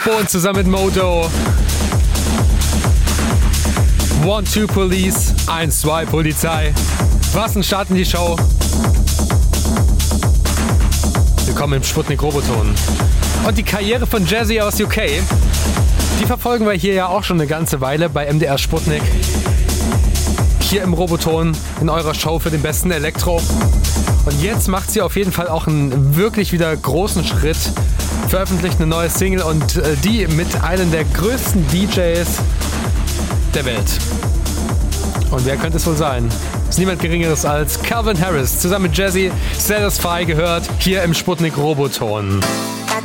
Und zusammen mit Modo. 1, 2 Police, 1, 2 Polizei. Was ein Start in die Show. Willkommen im Sputnik Roboton. Und die Karriere von Jazzy aus UK, die verfolgen wir hier ja auch schon eine ganze Weile bei MDR Sputnik. Hier im Roboton in eurer Show für den besten Elektro. Und jetzt macht sie auf jeden Fall auch einen wirklich wieder großen Schritt. Veröffentlicht eine neue Single und die mit einem der größten DJs der Welt. Und wer könnte es wohl sein? Ist niemand Geringeres als Calvin Harris. Zusammen mit Jazzy, Satisfy gehört hier im Sputnik Roboton.